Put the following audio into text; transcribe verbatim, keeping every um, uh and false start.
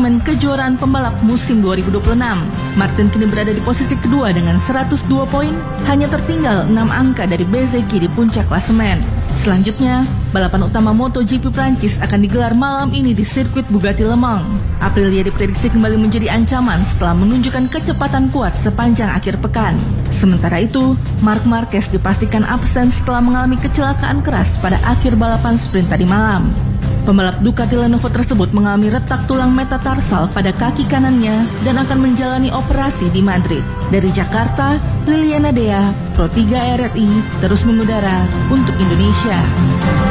klasemen kejuaraan pembalap musim dua ribu dua puluh enam. Martin kini berada di posisi kedua dengan seratus dua poin, hanya tertinggal enam angka dari Bezzecchi di puncak klasemen. Selanjutnya, balapan utama MotoGP Prancis akan digelar malam ini di sirkuit Bugatti Le Mans. Aprilia diprediksi kembali menjadi ancaman setelah menunjukkan kecepatan kuat sepanjang akhir pekan. Sementara itu, Marc Marquez dipastikan absen setelah mengalami kecelakaan keras pada akhir balapan sprint tadi malam. Pembalap Ducati Lenovo tersebut mengalami retak tulang metatarsal pada kaki kanannya dan akan menjalani operasi di Madrid. Dari Jakarta, Liliana Dea, Pro tiga R R I, terus mengudara untuk Indonesia.